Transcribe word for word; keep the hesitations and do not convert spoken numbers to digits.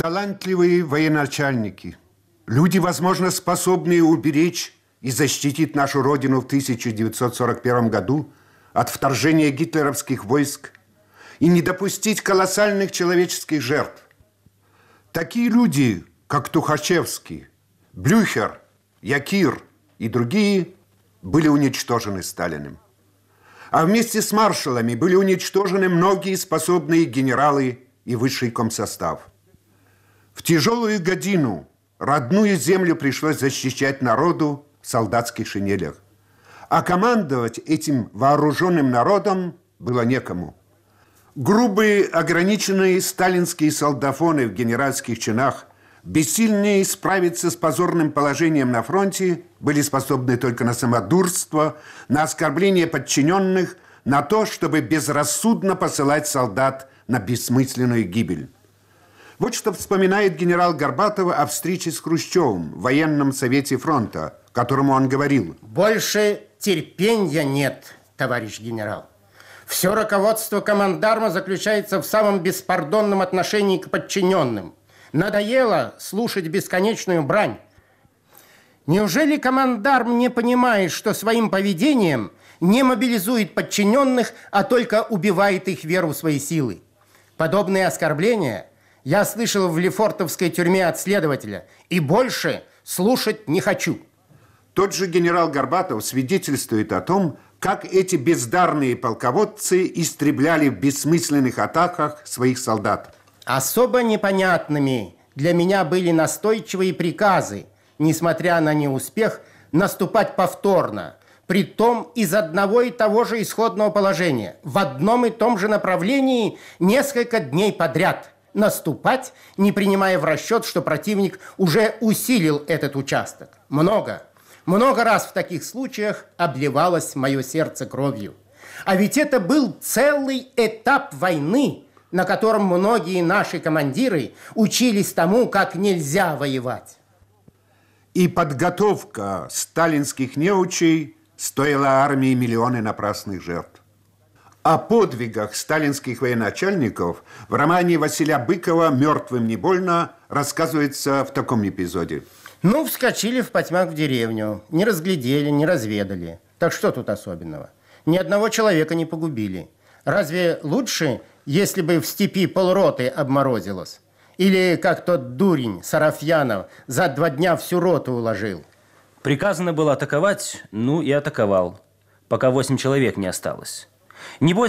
Талантливые военачальники, люди, возможно, способные уберечь и защитить нашу Родину в тысяча девятьсот сорок первом году от вторжения гитлеровских войск и не допустить колоссальных человеческих жертв. Такие люди, как Тухачевский, Блюхер, Якир и другие, были уничтожены Сталиным. А вместе с маршалами были уничтожены многие способные генералы и высший комсостав. В тяжелую годину родную землю пришлось защищать народу в солдатских шинелях. А командовать этим вооруженным народом было некому. Грубые, ограниченные сталинские солдафоны в генеральских чинах, бессильные справиться с позорным положением на фронте, были способны только на самодурство, на оскорбление подчиненных, на то, чтобы безрассудно посылать солдат на бессмысленную гибель. Вот что вспоминает генерал Горбатов о встрече с Хрущевым в военном совете фронта, которому он говорил: «Больше терпения нет, товарищ генерал. Все руководство командарма заключается в самом беспардонном отношении к подчиненным. Надоело слушать бесконечную брань. Неужели командарм не понимает, что своим поведением не мобилизует подчиненных, а только убивает их веру в свои силы? Подобные оскорбления я слышал в Лефортовской тюрьме от следователя, и больше слушать не хочу». Тот же генерал Горбатов свидетельствует о том, как эти бездарные полководцы истребляли в бессмысленных атаках своих солдат. Особо непонятными для меня были настойчивые приказы, несмотря на неуспех, наступать повторно, притом из одного и того же исходного положения, в одном и том же направлении несколько дней подряд. Наступать, не принимая в расчет, что противник уже усилил этот участок. Много, много раз в таких случаях обливалось мое сердце кровью. А ведь это был целый этап войны, на котором многие наши командиры учились тому, как нельзя воевать. И подготовка сталинских неучей стоила армии миллионы напрасных жертв. О подвигах сталинских военачальников в романе Василия Быкова «Мертвым не больно» рассказывается в таком эпизоде. Ну, вскочили в потьмах в деревню, не разглядели, не разведали. Так что тут особенного? Ни одного человека не погубили. Разве лучше, если бы в степи полроты обморозилось? Или, как тот дурень Сарафьянов, за два дня всю роту уложил? Приказано было атаковать, ну и атаковал, пока восемь человек не осталось. Небось,